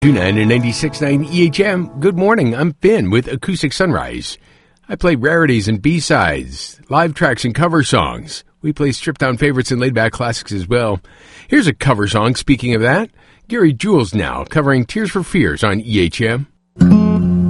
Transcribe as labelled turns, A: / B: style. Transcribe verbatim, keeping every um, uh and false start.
A: nine and ninety-six point nine E H M. Good morning. I'm Finn with Acoustic Sunrise. I play rarities and B-sides, live tracks and cover songs. We play stripped-down favorites and laid-back classics as well. Here's a cover song, speaking of that. Gary Jules now, covering Tears for Fears on E H M.